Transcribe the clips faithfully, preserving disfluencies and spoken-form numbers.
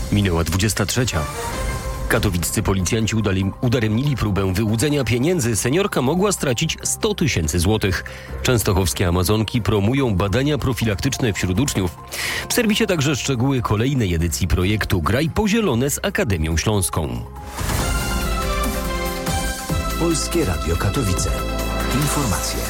Minęła dwudziesta trzecia. Katowiccy policjanci udali, udaremnili próbę wyłudzenia pieniędzy. Seniorka mogła stracić sto tysięcy złotych. Częstochowskie Amazonki promują badania profilaktyczne wśród uczniów. W serwisie także szczegóły kolejnej edycji projektu Graj po zielone z Akademią Śląską. Polskie Radio Katowice. Informacje.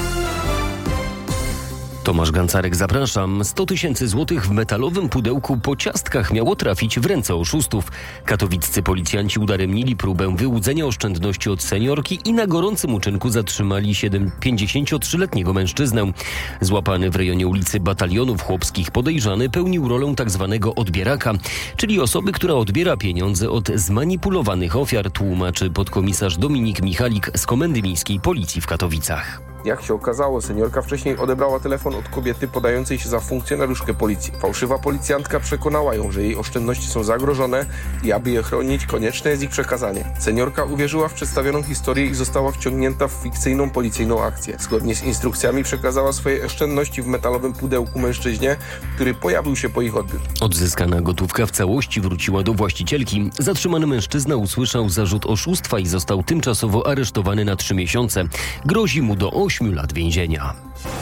Tomasz Gancarek, zapraszam. sto tysięcy złotych w metalowym pudełku po ciastkach miało trafić w ręce oszustów. Katowiccy policjanci udaremnili próbę wyłudzenia oszczędności od seniorki i na gorącym uczynku zatrzymali pięćdziesięciotrzyletniego mężczyznę. Złapany w rejonie ulicy Batalionów Chłopskich podejrzany pełnił rolę tzw. odbieraka, czyli osoby, która odbiera pieniądze od zmanipulowanych ofiar, tłumaczy podkomisarz Dominik Michalik z Komendy Miejskiej Policji w Katowicach. Jak się okazało, seniorka wcześniej odebrała telefon od kobiety podającej się za funkcjonariuszkę policji. Fałszywa policjantka przekonała ją, że jej oszczędności są zagrożone i aby je chronić, konieczne jest ich przekazanie. Seniorka uwierzyła w przedstawioną historię i została wciągnięta w fikcyjną policyjną akcję. Zgodnie z instrukcjami przekazała swoje oszczędności w metalowym pudełku mężczyźnie, który pojawił się po ich odbiór. Odzyskana gotówka w całości wróciła do właścicielki. Zatrzymany mężczyzna usłyszał zarzut oszustwa i został tymczasowo aresztowany na trzy miesiące. Grozi mu do ośmiu lat więzienia.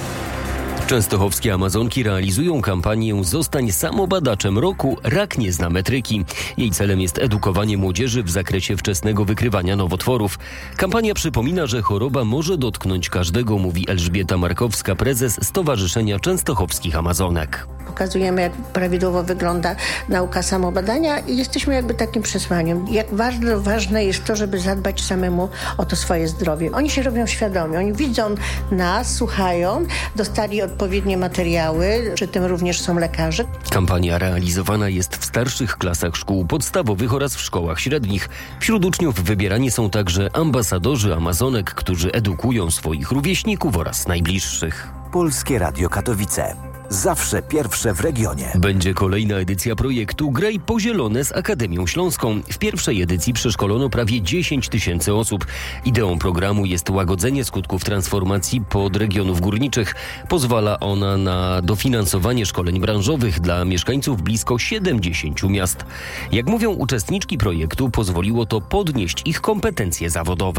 Częstochowskie Amazonki realizują kampanię Zostań samobadaczem roku. Rak nie zna metryki. Jej celem jest edukowanie młodzieży w zakresie wczesnego wykrywania nowotworów. Kampania przypomina, że choroba może dotknąć każdego, mówi Elżbieta Markowska, prezes Stowarzyszenia Częstochowskich Amazonek. Pokazujemy, jak prawidłowo wygląda nauka samobadania i jesteśmy jakby takim przesłaniem. Jak bardzo ważne jest to, żeby zadbać samemu o to swoje zdrowie. Oni się robią świadomi, oni widzą nas, słuchają, dostali odpowiednie materiały, przy tym również są lekarze. Kampania realizowana jest w starszych klasach szkół podstawowych oraz w szkołach średnich. Wśród uczniów wybierani są także ambasadorzy Amazonek, którzy edukują swoich rówieśników oraz najbliższych. Polskie Radio Katowice. Zawsze pierwsze w regionie. Będzie kolejna edycja projektu Graj po zielone z Akademią Śląską. W pierwszej edycji przeszkolono prawie dziesięć tysięcy osób. Ideą programu jest łagodzenie skutków transformacji podregionów górniczych. Pozwala ona na dofinansowanie szkoleń branżowych dla mieszkańców blisko siedemdziesięciu miast. Jak mówią uczestniczki projektu, pozwoliło to podnieść ich kompetencje zawodowe.